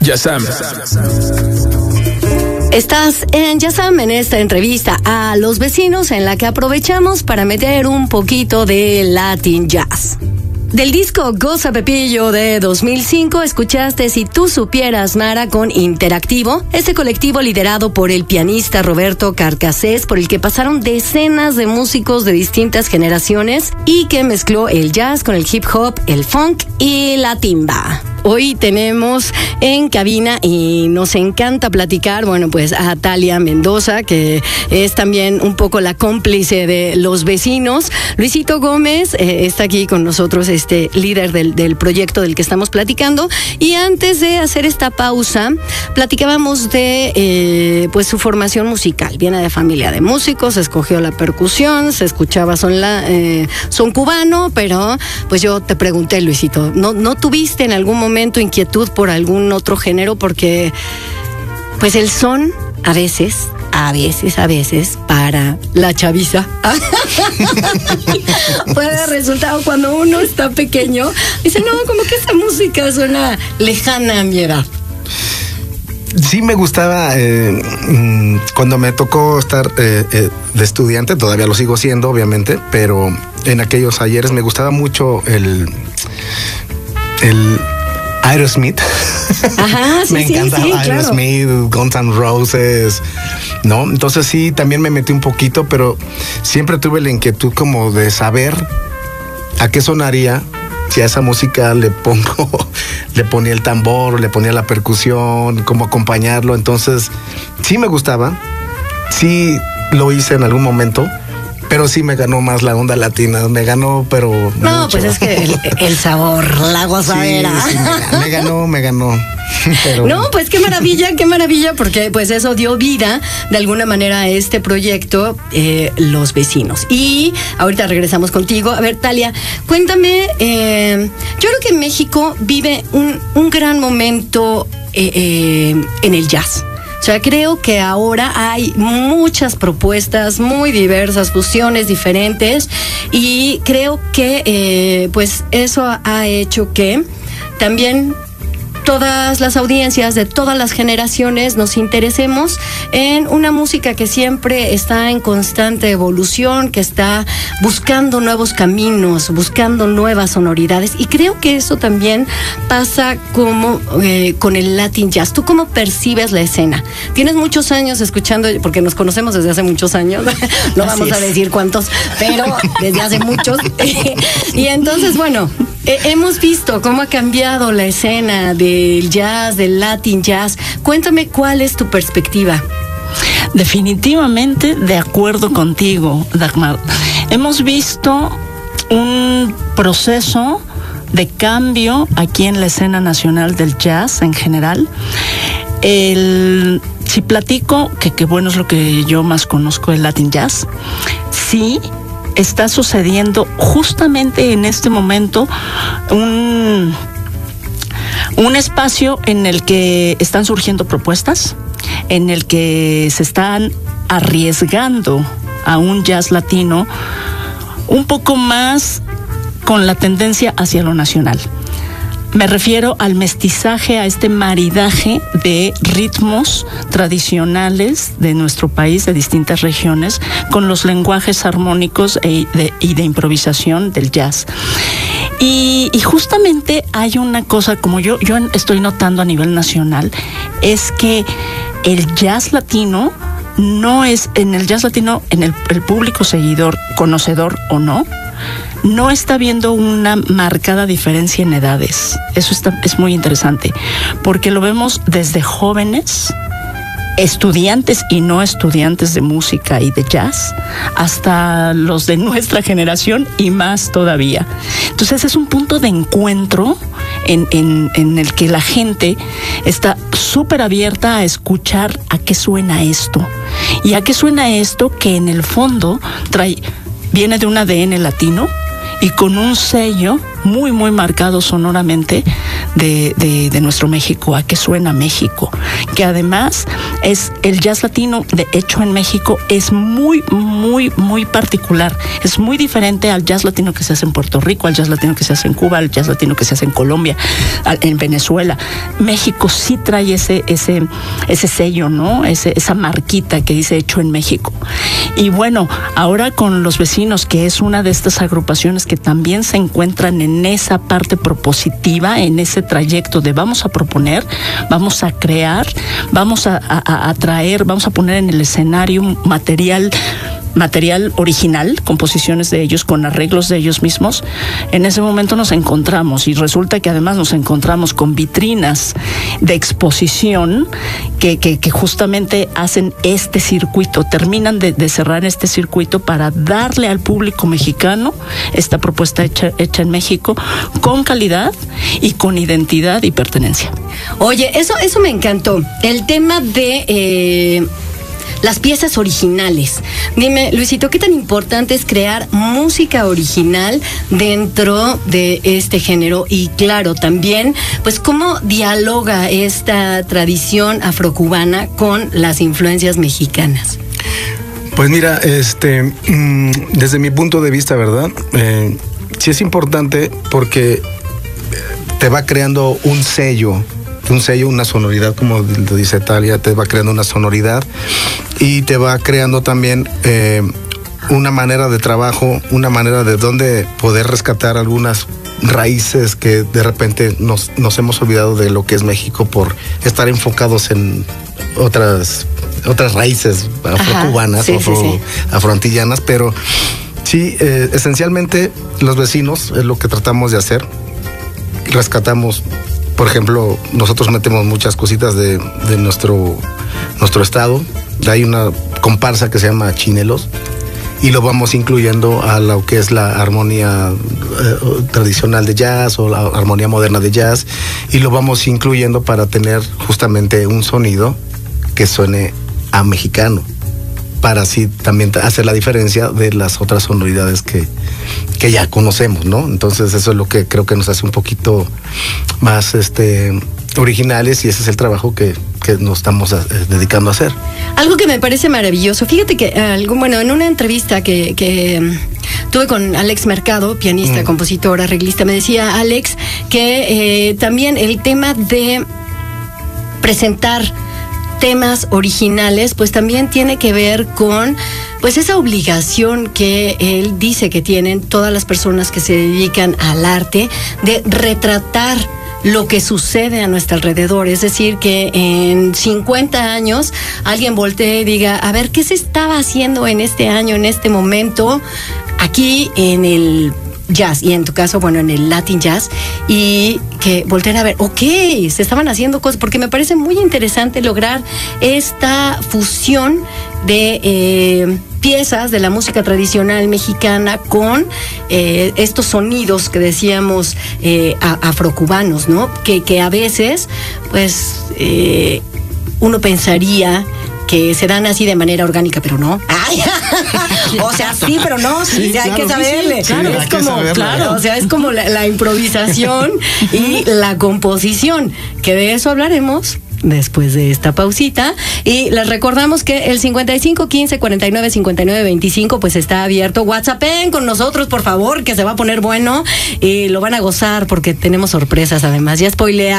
Yasam. Estás en Yasam, en esta entrevista a los vecinos, en la que aprovechamos para meter un poquito de Latin Jazz. Del disco Goza Pepillo de 2005, escuchaste Si Tú Supieras, Mara, con Interactivo, este colectivo liderado por el pianista Roberto Carcassés, por el que pasaron decenas de músicos de distintas generaciones y que mezcló el jazz con el hip hop, el funk y la timba. Hoy tenemos en cabina y nos encanta platicar, pues a Talia Mendoza, que es también un poco la cómplice de los vecinos. Luisito Gómez está aquí con nosotros, líder del proyecto del que estamos platicando. Y antes de hacer esta pausa, platicábamos de su formación musical. Viene de familia de músicos, escogió la percusión, se escuchaba son cubano, pero pues yo te pregunté, Luisito, ¿no tuviste en algún momento inquietud por algún otro género? Porque pues el son a veces para la chaviza puede resultar, cuando uno está pequeño, dice, no, como que esa música suena lejana a mi edad. Sí me gustaba, cuando me tocó estar de estudiante, todavía lo sigo siendo, obviamente, pero en aquellos ayeres me gustaba mucho el Aerosmith. Ajá, sí, me encantaba Aerosmith, claro. Guns N' Roses, ¿no? Entonces sí, también me metí un poquito, pero siempre tuve la inquietud como de saber a qué sonaría si a esa música le ponía el tambor, le ponía la percusión, cómo acompañarlo. Entonces sí me gustaba, sí lo hice en algún momento, pero sí me ganó más la onda latina, pero no, mucho. Pues es que el sabor, la gozadera. Sí, me ganó. Pero... No, pues qué maravilla, porque pues eso dio vida de alguna manera a este proyecto, Los Vecinos. Y ahorita regresamos contigo. A ver, Talia, cuéntame, yo creo que México vive un gran momento en el jazz. O sea, creo que ahora hay muchas propuestas muy diversas, fusiones diferentes, y creo que pues eso ha hecho que también todas las audiencias de todas las generaciones nos interesemos en una música que siempre está en constante evolución, que está buscando nuevos caminos, buscando nuevas sonoridades, y creo que eso también pasa como con el Latin Jazz. ¿Tú cómo percibes la escena? Tienes muchos años escuchando, porque nos conocemos desde hace muchos años, no vamos a decir cuántos, pero desde hace muchos. Y entonces, hemos visto cómo ha cambiado la escena del jazz, del Latin Jazz. Cuéntame cuál es tu perspectiva. Definitivamente de acuerdo contigo, Dagmar. Hemos visto un proceso de cambio aquí en la escena nacional del jazz en general. Si platico, que bueno, es lo que yo más conozco del Latin Jazz, sí está sucediendo justamente en este momento un espacio en el que están surgiendo propuestas, en el que se están arriesgando a un jazz latino un poco más con la tendencia hacia lo nacional. Me refiero al mestizaje, a este maridaje de ritmos tradicionales de nuestro país, de distintas regiones, con los lenguajes armónicos y de improvisación del jazz. Y justamente hay una cosa, como yo estoy notando a nivel nacional, es que el jazz latino no es, en el jazz latino, en el público seguidor, conocedor o no está viendo una marcada diferencia en edades. Eso es muy interesante, porque lo vemos desde jóvenes, estudiantes y no estudiantes de música y de jazz, hasta los de nuestra generación y más todavía. Entonces es un punto de encuentro en el que la gente está súper abierta a escuchar a qué suena esto. Y a qué suena esto que en el fondo viene de un ADN latino y con un sello muy, muy marcado sonoramente de nuestro México, a qué suena México, que además es el jazz latino de hecho en México es muy, muy, muy particular, es muy diferente al jazz latino que se hace en Puerto Rico, al jazz latino que se hace en Cuba, al jazz latino que se hace en Colombia, en Venezuela. México sí trae ese sello, ¿no? Esa marquita que dice hecho en México. Y bueno, ahora con Los Vecinos, que es una de estas agrupaciones que también se encuentran en esa parte propositiva, en ese trayecto de vamos a proponer, vamos a crear, vamos a traer, vamos a poner en el escenario material original, composiciones de ellos, con arreglos de ellos mismos. En ese momento nos encontramos y resulta que además nos encontramos con vitrinas de exposición que justamente hacen este circuito, terminan de cerrar este circuito para darle al público mexicano esta propuesta hecha en México con calidad y con identidad y pertenencia. Oye, eso me encantó. El tema de las piezas originales. Dime, Luisito, ¿qué tan importante es crear música original dentro de este género? Y claro, también, pues, ¿cómo dialoga esta tradición afrocubana con las influencias mexicanas? Pues mira, desde mi punto de vista, ¿verdad? Sí es importante porque te va creando un sello, una sonoridad, como lo dice Talia, te va creando una sonoridad y te va creando también una manera de trabajo, una manera de dónde poder rescatar algunas raíces que de repente nos hemos olvidado de lo que es México por estar enfocados en otras raíces afrocubanas, sí. afroantillanas, pero sí, esencialmente Los Vecinos es lo que tratamos de hacer. Rescatamos, por ejemplo, nosotros metemos muchas cositas de nuestro estado. Hay una comparsa que se llama Chinelos y lo vamos incluyendo a lo que es la armonía tradicional de jazz o la armonía moderna de jazz, y lo vamos incluyendo para tener justamente un sonido que suene a mexicano, para así también hacer la diferencia de las otras sonoridades que ya conocemos, ¿no? Entonces eso es lo que creo que nos hace un poquito más originales, y ese es el trabajo que nos estamos dedicando a hacer. Algo que me parece maravilloso, fíjate que en una entrevista que tuve con Alex Mercado, pianista, compositor, arreglista, me decía Alex que también el tema de presentar temas originales, pues también tiene que ver con pues esa obligación que él dice que tienen todas las personas que se dedican al arte de retratar lo que sucede a nuestro alrededor. Es decir, que en 50 años alguien voltee y diga, a ver, ¿qué se estaba haciendo en este año, en este momento, aquí en el jazz, y en tu caso, bueno, en el Latin Jazz, y que volteen a ver, se estaban haciendo cosas, porque me parece muy interesante lograr esta fusión de piezas de la música tradicional mexicana con estos sonidos que decíamos afrocubanos, ¿no? Que a veces, pues, uno pensaría que se dan así de manera orgánica, pero no. ¡Ay! O sea, sí, pero no, sí, hay que saberle. Sí, es como, claro, o sea, es como la improvisación y la composición, que de eso hablaremos después de esta pausita. Y les recordamos que el 55 15 49 59 25 pues está abierto. WhatsAppen con nosotros, por favor, que se va a poner bueno y lo van a gozar porque tenemos sorpresas además. Ya spoilea